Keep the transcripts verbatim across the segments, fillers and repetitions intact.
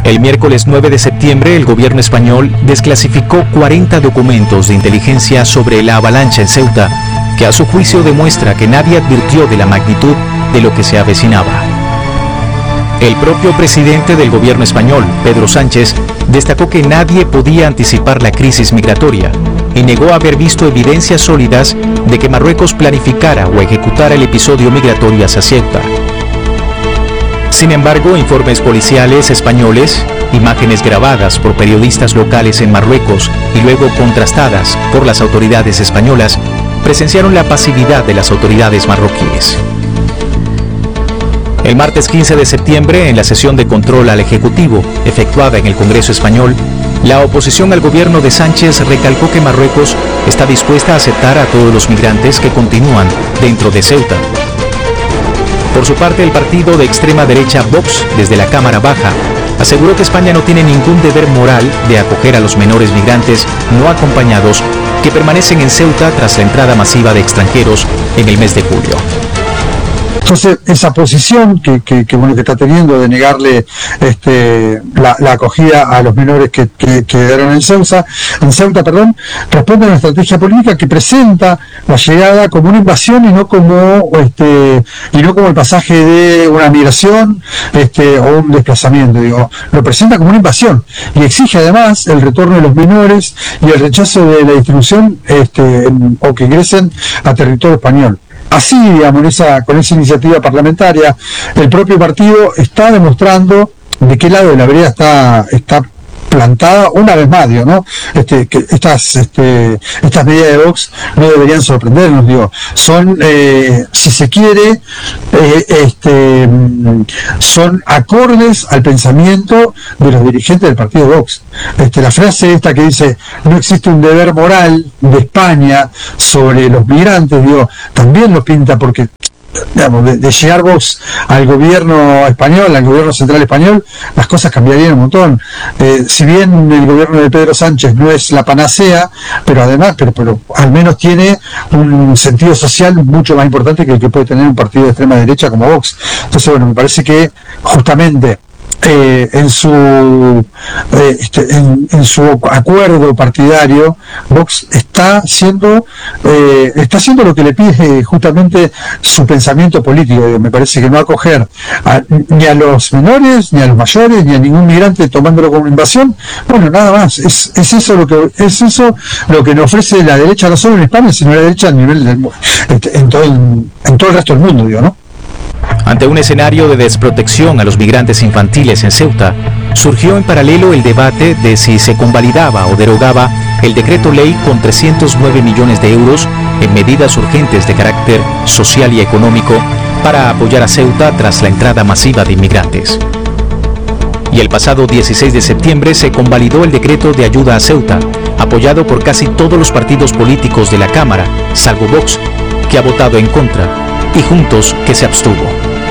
El miércoles nueve de septiembre, el gobierno español desclasificó cuarenta documentos de inteligencia sobre la avalancha en Ceuta, que a su juicio demuestra que nadie advirtió de la magnitud de lo que se avecinaba. El propio presidente del gobierno español, Pedro Sánchez, destacó que nadie podía anticipar la crisis migratoria y negó haber visto evidencias sólidas de que Marruecos planificara o ejecutara el episodio migratorio hacia Ceuta. Sin embargo, informes policiales españoles, imágenes grabadas por periodistas locales en Marruecos y luego contrastadas por las autoridades españolas, presenciaron la pasividad de las autoridades marroquíes. El martes quince de septiembre, en la sesión de control al Ejecutivo, efectuada en el Congreso español, la oposición al gobierno de Sánchez recalcó que Marruecos está dispuesta a aceptar a todos los migrantes que continúan dentro de Ceuta. Por su parte, el partido de extrema derecha Vox, desde la Cámara Baja, aseguró que España no tiene ningún deber moral de acoger a los menores migrantes no acompañados que permanecen en Ceuta tras la entrada masiva de extranjeros en el mes de julio. Entonces, esa posición que, que, que, bueno, que está teniendo de negarle este, la, la acogida a los menores que, que, que quedaron en Ceuta, en Ceuta, perdón, responde a una estrategia política que presenta la llegada como una invasión y no como este, y no como el pasaje de una migración este, o un desplazamiento. Digo, lo presenta como una invasión y exige además el retorno de los menores y el rechazo de la distribución este, en, o que ingresen a territorio español. Así, digamos, esa, con esa iniciativa parlamentaria, el propio partido está demostrando de qué lado de la vereda está, está plantada una vez más, digo, ¿no? Este, que estas, este, estas medidas de Vox no deberían sorprendernos, digo, son, eh, si se quiere, eh, este, son acordes al pensamiento de los dirigentes del partido Vox. Este, la frase esta que dice, no existe un deber moral de España sobre los migrantes, digo, también lo pinta porque, digamos, de, de llegar vos al gobierno español, al gobierno central español, las cosas cambiarían un montón. Eh, si bien el gobierno de Pedro Sánchez no es la panacea, pero además, pero, pero al menos tiene un sentido social mucho más importante que el que puede tener un partido de extrema derecha como Vox. Entonces, bueno, me parece que justamente Eh, en su eh, este, en, en su acuerdo partidario, Vox está haciendo eh, está haciendo lo que le pide justamente su pensamiento político. Me parece que no acoger a, ni a los menores, ni a los mayores, ni a ningún migrante tomándolo como invasión. Bueno, nada más. Es, es eso lo que es eso lo que nos ofrece la derecha, no solo en España, sino la derecha a nivel del, en todo el, en todo el resto del mundo, digo, ¿no? Ante un escenario de desprotección a los migrantes infantiles en Ceuta, surgió en paralelo el debate de si se convalidaba o derogaba el decreto ley con trescientos nueve millones de euros en medidas urgentes de carácter social y económico para apoyar a Ceuta tras la entrada masiva de inmigrantes. Y el pasado dieciséis de septiembre se convalidó el decreto de ayuda a Ceuta, apoyado por casi todos los partidos políticos de la Cámara, salvo Vox, que ha votado en contra, y Juntos, que se abstuvo.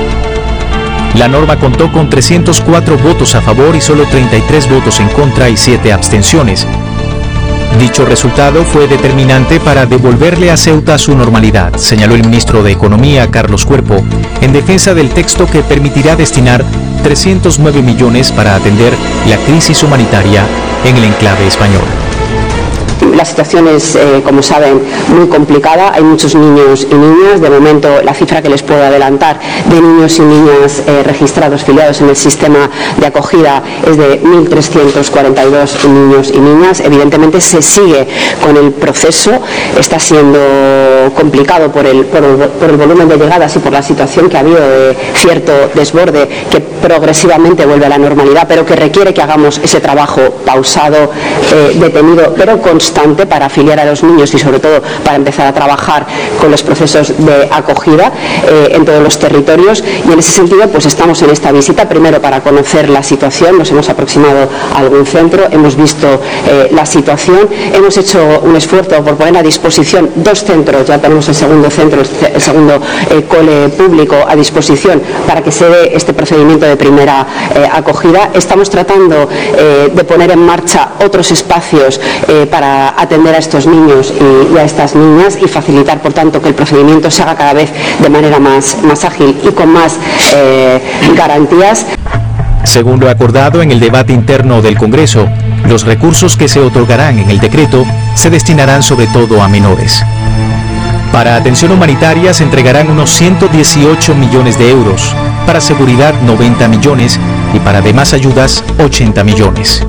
La norma contó con trescientos cuatro votos a favor y solo treinta y tres votos en contra y siete abstenciones. Dicho resultado fue determinante para devolverle a Ceuta su normalidad, señaló el ministro de Economía, Carlos Cuerpo, en defensa del texto que permitirá destinar trescientos nueve millones para atender la crisis humanitaria en el enclave español. La situación es, eh, como saben, muy complicada. Hay muchos niños y niñas. De momento, la cifra que les puedo adelantar de niños y niñas eh, registrados, filiados en el sistema de acogida, es de mil trescientos cuarenta y dos niños y niñas. Evidentemente, se sigue con el proceso. Está siendo complicado por el, por el, por el volumen de llegadas y por la situación que ha habido de cierto desborde que progresivamente vuelve a la normalidad, pero que requiere que hagamos ese trabajo pausado, eh, detenido, pero constante, para afiliar a los niños y sobre todo para empezar a trabajar con los procesos de acogida eh, en todos los territorios. Y en ese sentido, pues estamos en esta visita primero para conocer la situación. Nos hemos aproximado a algún centro, hemos visto eh, la situación, hemos hecho un esfuerzo por poner a disposición dos centros. Ya tenemos el segundo centro, el segundo eh, cole público a disposición para que se dé este procedimiento de primera eh, acogida. Estamos tratando eh, de poner en marcha otros espacios eh, para atender a estos niños y, y a estas niñas y facilitar, por tanto, que el procedimiento se haga cada vez de manera más, más ágil y con más eh, garantías. Según lo acordado en el debate interno del Congreso, los recursos que se otorgarán en el decreto se destinarán sobre todo a menores. Para atención humanitaria se entregarán unos ciento dieciocho millones de euros, para seguridad noventa millones y para demás ayudas ochenta millones.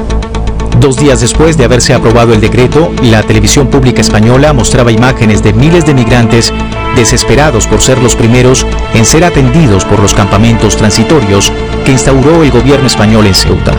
Dos días después de haberse aprobado el decreto, la televisión pública española mostraba imágenes de miles de migrantes desesperados por ser los primeros en ser atendidos por los campamentos transitorios que instauró el gobierno español en Ceuta.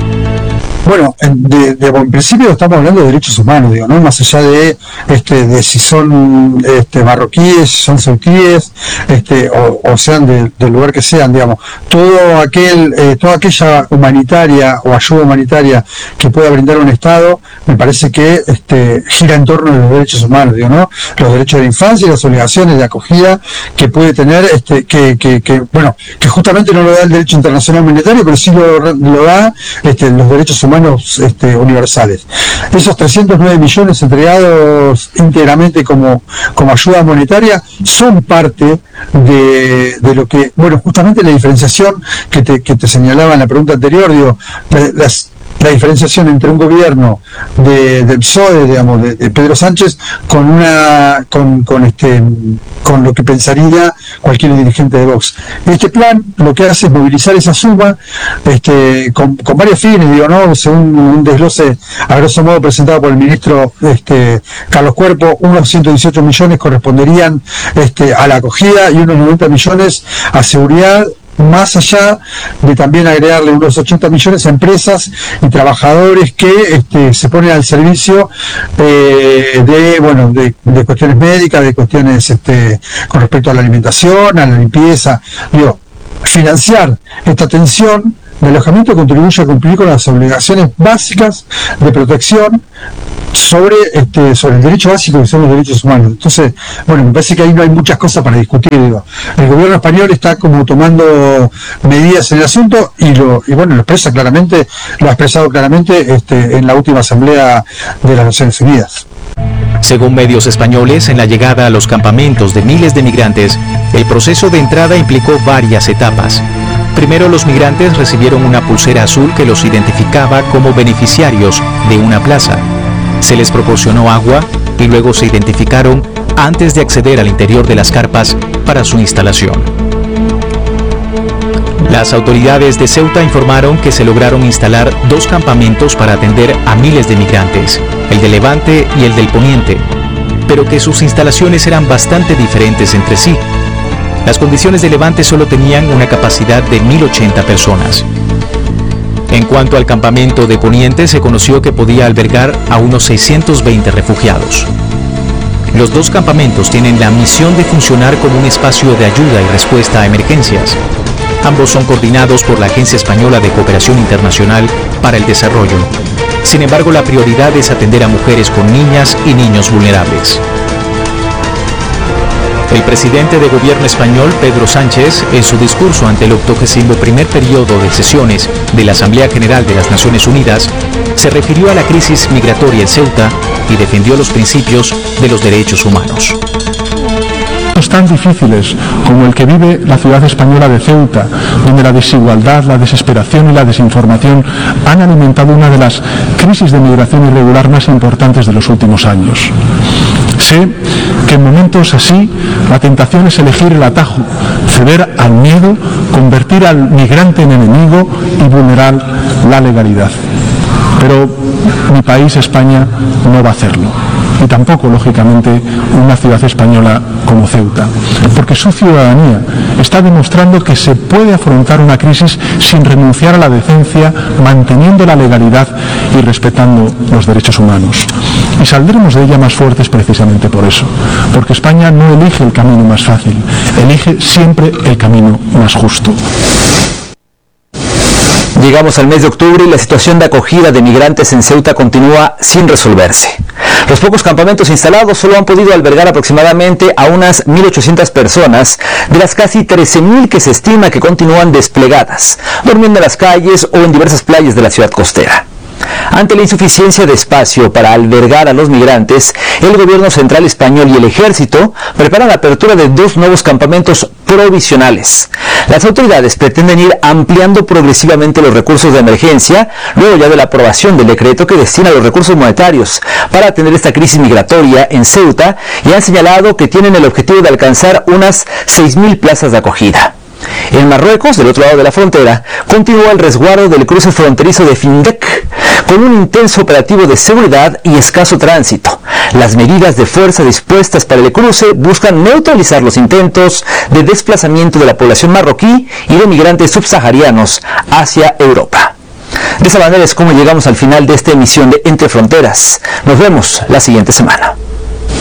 Bueno, de, de, en principio estamos hablando de derechos humanos, digo, ¿no? Más allá de este de si son este marroquíes, si son ceutíes, este o, o sean de, del lugar que sean, digamos, todo aquel eh, toda aquella humanitaria o ayuda humanitaria que pueda brindar un Estado, me parece que este gira en torno a los derechos humanos, digo, ¿no? Los derechos de la infancia y las obligaciones de acogida que puede tener este que que, que bueno, que justamente no lo da el derecho internacional humanitario, pero sí lo, lo da este los derechos humanos Este, universales. Esos trescientos nueve millones entregados íntegramente como, como ayuda monetaria son parte de, de lo que, bueno, justamente la diferenciación que te, que te señalaba en la pregunta anterior, digo, las la diferenciación entre un gobierno de, del P S O E, digamos, de, de Pedro Sánchez, con una con, con este con lo que pensaría cualquier dirigente de Vox. Este plan lo que hace es movilizar esa suma este con, con varios fines, digo, ¿no? Según un desglose a grosso modo presentado por el ministro este Carlos Cuerpo, unos ciento dieciocho millones corresponderían este a la acogida y unos noventa millones a seguridad, más allá de también agregarle unos ochenta millones a empresas y trabajadores que este, se ponen al servicio eh, de bueno de, de cuestiones médicas, de cuestiones este, con respecto a la alimentación, a la limpieza. Digo, financiar esta atención de alojamiento contribuye a cumplir con las obligaciones básicas de protección sobre este sobre el derecho básico que son los derechos humanos. Entonces, bueno, me parece que ahí no hay muchas cosas para discutir, digo. El gobierno español está como tomando medidas en el asunto y lo y bueno, lo expresa claramente, lo ha expresado claramente este en la última asamblea de las Naciones Unidas. Según medios españoles, en la llegada a los campamentos de miles de migrantes, el proceso de entrada implicó varias etapas. Primero, los migrantes recibieron una pulsera azul que los identificaba como beneficiarios de una plaza. Se les proporcionó agua y luego se identificaron antes de acceder al interior de las carpas para su instalación. Las autoridades de Ceuta informaron que se lograron instalar dos campamentos para atender a miles de migrantes, el de Levante y el del Poniente, pero que sus instalaciones eran bastante diferentes entre sí. Las condiciones de Levante solo tenían una capacidad de mil ochenta personas. En cuanto al campamento de Poniente, se conoció que podía albergar a unos seiscientos veinte refugiados. Los dos campamentos tienen la misión de funcionar como un espacio de ayuda y respuesta a emergencias. Ambos son coordinados por la Agencia Española de Cooperación Internacional para el Desarrollo. Sin embargo, la prioridad es atender a mujeres con niñas y niños vulnerables. El presidente de gobierno español, Pedro Sánchez, en su discurso ante el octogésimo primer periodo de sesiones de la Asamblea General de las Naciones Unidas, se refirió a la crisis migratoria en Ceuta y defendió los principios de los derechos humanos. Tan difíciles como el que vive la ciudad española de Ceuta, donde la desigualdad, la desesperación y la desinformación han alimentado una de las crisis de migración irregular más importantes de los últimos años. Sé que en momentos así la tentación es elegir el atajo, ceder al miedo, convertir al migrante en enemigo y vulnerar la legalidad. Pero mi país, España, no va a hacerlo. Y tampoco, lógicamente, una ciudad española como Ceuta, porque su ciudadanía está demostrando que se puede afrontar una crisis sin renunciar a la decencia, manteniendo la legalidad y respetando los derechos humanos. Y saldremos de ella más fuertes precisamente por eso, porque España no elige el camino más fácil, elige siempre el camino más justo. Llegamos al mes de octubre y la situación de acogida de migrantes en Ceuta continúa sin resolverse. Los pocos campamentos instalados solo han podido albergar aproximadamente a unas mil ochocientas personas, de las casi trece mil que se estima que continúan desplegadas, durmiendo en las calles o en diversas playas de la ciudad costera. Ante la insuficiencia de espacio para albergar a los migrantes, el gobierno central español y el ejército preparan la apertura de dos nuevos campamentos provisionales. Las autoridades pretenden ir ampliando progresivamente los recursos de emergencia, luego ya de la aprobación del decreto que destina los recursos monetarios para atender esta crisis migratoria en Ceuta, y han señalado que tienen el objetivo de alcanzar unas seis mil plazas de acogida. En Marruecos, del otro lado de la frontera, continúa el resguardo del cruce fronterizo de Findec, con un intenso operativo de seguridad y escaso tránsito. Las medidas de fuerza dispuestas para el cruce buscan neutralizar los intentos de desplazamiento de la población marroquí y de migrantes subsaharianos hacia Europa. De esa manera es como llegamos al final de esta emisión de Entre Fronteras. Nos vemos la siguiente semana.